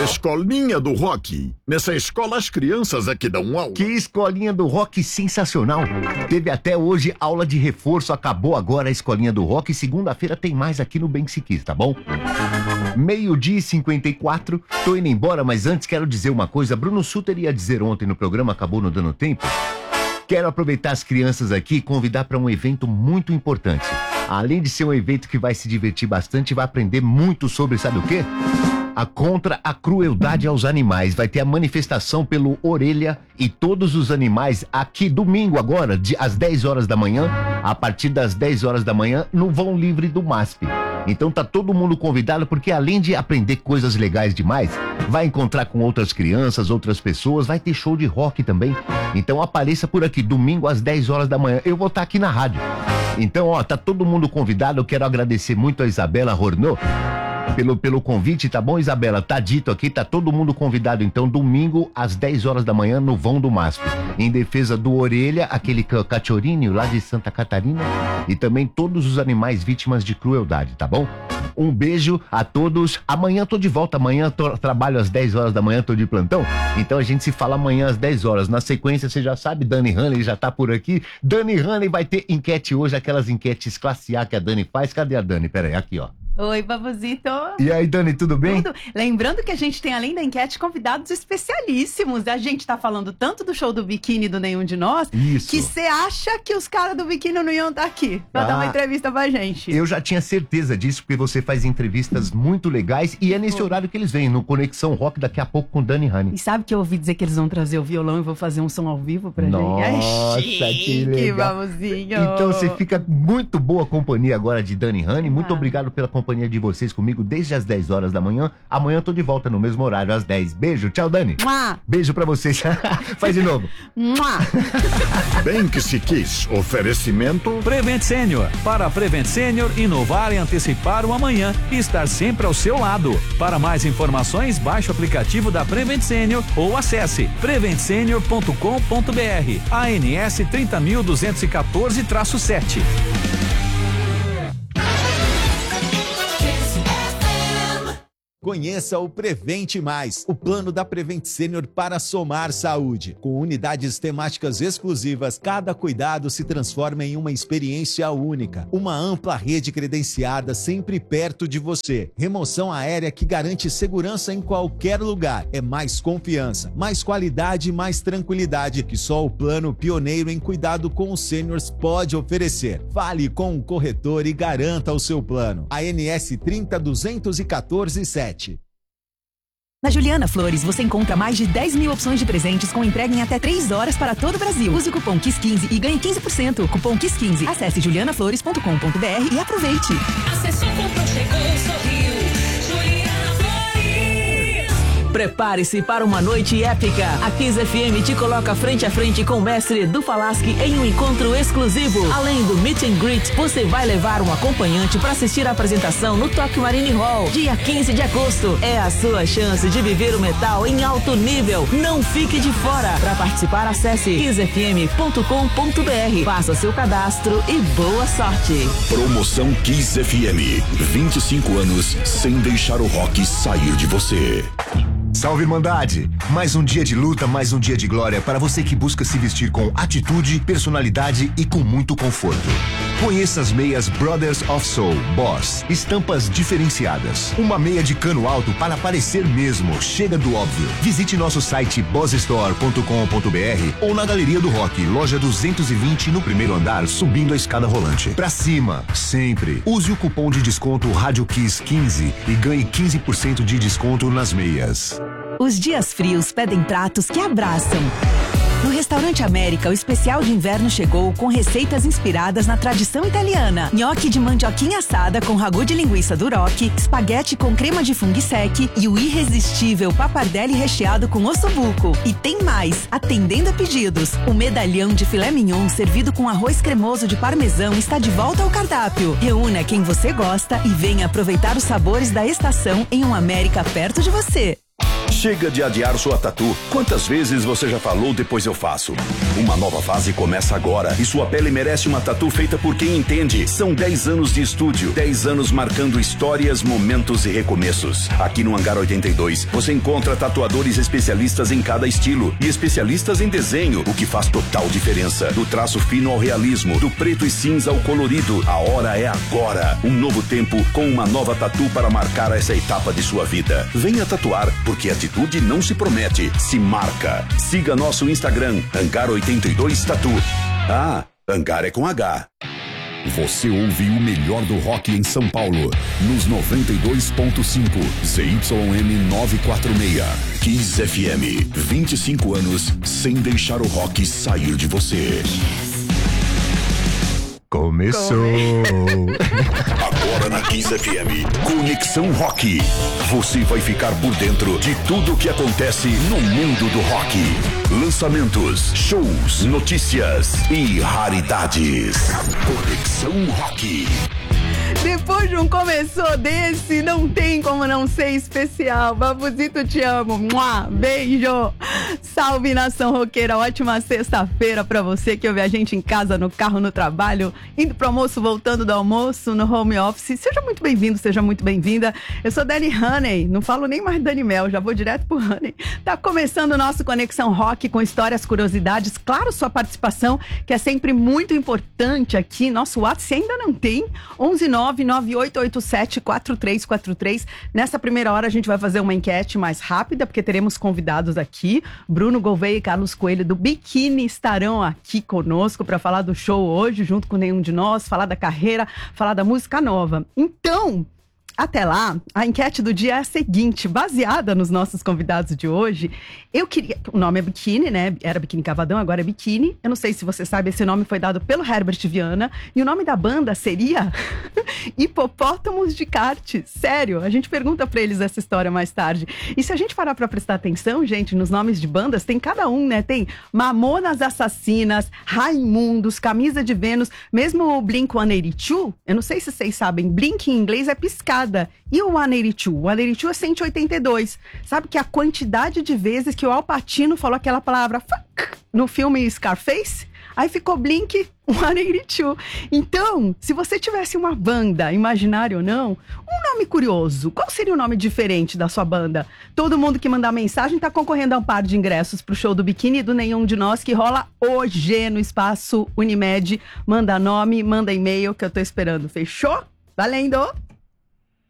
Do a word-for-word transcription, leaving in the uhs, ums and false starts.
Escolinha do Rock. Nessa escola as crianças é que dão aula. Que escolinha do rock sensacional. Teve até hoje aula de reforço, acabou agora a escolinha do rock. Segunda-feira tem mais aqui no Bem Que Se Quis, tá bom? Meio-dia e cinquenta e quatro, tô indo embora, mas antes quero dizer uma coisa. Bruno Sutter ia dizer ontem no programa, acabou não dando tempo. Quero aproveitar as crianças aqui e convidar para um evento muito importante. Além de ser um evento que vai se divertir bastante, vai aprender muito sobre, sabe o quê? A contra a crueldade aos animais. Vai ter a manifestação pelo Orelha e todos os animais aqui domingo agora, de, às dez horas da manhã, a partir das dez horas da manhã, no vão livre do M A S P. Então tá todo mundo convidado, porque além de aprender coisas legais demais, vai encontrar com outras crianças, outras pessoas, vai ter show de rock também. Então apareça por aqui, domingo às dez horas da manhã. Eu vou estar aqui na rádio. Então, ó, tá todo mundo convidado. Eu quero agradecer muito a Isabela Hornô Pelo, pelo convite, tá bom, Isabela? Tá dito aqui, tá todo mundo convidado, então, domingo, às dez horas da manhã, no vão do M A S P. Em defesa do Orelha, aquele cachorrinho lá de Santa Catarina, e também todos os animais vítimas de crueldade, tá bom? Um beijo a todos. Amanhã tô de volta, amanhã tô, trabalho às dez horas da manhã, tô de plantão. Então a gente se fala amanhã às dez horas. Na sequência, você já sabe, Dani Hanley já tá por aqui. Dani Hanley vai ter enquete hoje, aquelas enquetes classe A que a Dani faz. Cadê a Dani? Pera aí, aqui, ó. Oi, Babuzito. E aí, Dani, tudo bem? Tudo. Lembrando que a gente tem, além da enquete, convidados especialíssimos. A gente tá falando tanto do show do biquíni do Nenhum de Nós, Isso. que você acha que os caras do biquíni não iam estar aqui pra Ah, dar uma entrevista pra gente. Eu já tinha certeza disso, porque você faz entrevistas muito legais e é nesse horário que eles vêm, no Conexão Rock, daqui a pouco com Dani Hanley. E sabe que eu ouvi dizer que eles vão trazer o violão e vou fazer um som ao vivo pra Nossa, gente? É chique, que legal. Babuzinho. Então você fica muito boa companhia agora de Dani Hanley. Muito Ah. obrigado pela companhia de vocês comigo desde as dez horas da manhã. Amanhã eu tô de volta no mesmo horário, às dez. Beijo, tchau, Dani. Mua. Beijo pra vocês. Faz de novo. Mua. Bem Que Se Quis. Oferecimento Prevent Senior. Para a Prevent Senior, inovar e antecipar o amanhã e estar sempre ao seu lado. Para mais informações, baixe o aplicativo da Prevent Senior ou acesse prevent senior ponto com ponto b r. A N S trinta mil duzentos e quatorze traço sete. Conheça o Prevente Mais, o plano da Prevent Senior para somar saúde. Com unidades temáticas exclusivas, cada cuidado se transforma em uma experiência única. Uma ampla rede credenciada sempre perto de você. Remoção aérea que garante segurança em qualquer lugar. É mais confiança, mais qualidade e mais tranquilidade que só o plano pioneiro em cuidado com os sêniors pode oferecer. Fale com o corretor e garanta o seu plano. A N S trinta duzentos e quatorze sete. Na Juliana Flores, você encontra mais de dez mil opções de presentes com entrega em até três horas para todo o Brasil. Use o cupom Kiss quinze e ganhe quinze por cento. Cupom Kiss quinze. Acesse juliana flores ponto com ponto b r e aproveite. Acessou, comprou, chegou, sorriu. Juliana Flores. Prepare-se para uma noite épica. A Kiss F M te coloca frente a frente com o mestre Edu Falaschi em um encontro exclusivo. Além do meet and greet, você vai levar um acompanhante para assistir a apresentação no Tokyo Marine Hall, dia quinze de agosto. É a sua chance de viver o metal em alto nível. Não fique de fora. Para participar, acesse kiss f m ponto com ponto b r. Faça seu cadastro e boa sorte. Promoção Kiss F M. vinte e cinco anos sem deixar o rock sair de você. Salve, Irmandade! Mais um dia de luta, mais um dia de glória para você que busca se vestir com atitude, personalidade e com muito conforto. Conheça as meias Brothers of Soul Boss, estampas diferenciadas. Uma meia de cano alto para parecer mesmo, chega do óbvio. Visite nosso site boss store ponto com ponto b r ou na Galeria do Rock, loja duzentos e vinte, no primeiro andar, subindo a escada rolante. Pra cima, sempre. Use o cupom de desconto Rádio Kiss quinze e ganhe quinze por cento de desconto nas meias. Os dias frios pedem pratos que abraçam. No Restaurante América, o especial de inverno chegou com receitas inspiradas na tradição italiana. Nhoque de mandioquinha assada com ragu de linguiça duroc, espaguete com crema de funghi secchi e o irresistível pappardelle recheado com ossobuco. E tem mais, atendendo a pedidos. O medalhão de filé mignon servido com arroz cremoso de parmesão está de volta ao cardápio. Reúna quem você gosta e venha aproveitar os sabores da estação em um América perto de você. Chega de adiar sua tatu. Quantas vezes você já falou depois eu faço? Uma nova fase começa agora e sua pele merece uma tatu feita por quem entende. São dez anos de estúdio, dez anos marcando histórias, momentos e recomeços. Aqui no Hangar oitenta e dois, você encontra tatuadores especialistas em cada estilo e especialistas em desenho, o que faz total diferença. Do traço fino ao realismo, do preto e cinza ao colorido, a hora é agora. Um novo tempo com uma nova tatu para marcar essa etapa de sua vida. Venha tatuar, porque atitude não se promete, se marca. Siga nosso Instagram, Hangar oitenta e dois Tatu. Ah, Hangar é com H. Você ouve o melhor do rock em São Paulo, nos noventa e dois ponto cinco, Z Y M novecentos e quarenta e seis. Kiss F M, vinte e cinco anos sem deixar o rock sair de você. Começou! Agora na Kiss F M, Conexão Rock. Você vai ficar por dentro de tudo o que acontece no mundo do rock. Lançamentos, shows, notícias e raridades. Conexão Rock. Depois de um começou desse, não tem como não ser especial. Babuzito, te amo. Mua, beijo. Salve, nação roqueira. Ótima sexta-feira pra você que ouve a gente em casa, no carro, no trabalho, indo pro almoço, voltando do almoço, no home office. Seja muito bem-vindo, seja muito bem-vinda. Eu sou Dani Honey, não falo nem mais Dani Mel, já vou direto pro Honey. Tá começando o nosso Conexão Rock com histórias, curiosidades, claro, sua participação, que é sempre muito importante aqui. Nosso WhatsApp, se ainda não tem, onze nove nove oito oito sete quatro três quatro três. Nessa primeira hora a gente vai fazer uma enquete mais rápida, porque teremos convidados aqui. Bruno Gouveia e Carlos Coelho do Biquíni estarão aqui conosco para falar do show hoje, junto com Nenhum de Nós, falar da carreira, falar da música nova. Então, até lá, a enquete do dia é a seguinte, baseada nos nossos convidados de hoje. Eu queria... O nome é Biquíni, né? Era Biquíni Cavadão, agora é Biquíni. Eu não sei se você sabe, esse nome foi dado pelo Herbert Viana. E o nome da banda seria Hipopótamos de Kart. Sério, a gente pergunta pra eles essa história mais tarde. E se a gente parar pra prestar atenção, gente, nos nomes de bandas, tem cada um, né? Tem Mamonas Assassinas, Raimundos, Camisa de Vênus, mesmo o Blink cento e oitenta e dois. Eu não sei se vocês sabem, Blink em inglês é piscada. E o cento e oitenta e dois? O cento e oitenta e dois é cento e oitenta e dois. Sabe que a quantidade de vezes que o Al Pacino falou aquela palavra fuck no filme Scarface? Aí ficou Blink cento e oitenta e dois. Então, se você tivesse uma banda, imaginária ou não, um nome curioso, qual seria o nome diferente da sua banda? Todo mundo que mandar mensagem tá concorrendo a um par de ingressos pro show do Biquíni do Nenhum de Nós, que rola hoje no Espaço Unimed. Manda nome, manda e-mail que eu tô esperando. Fechou? Valendo!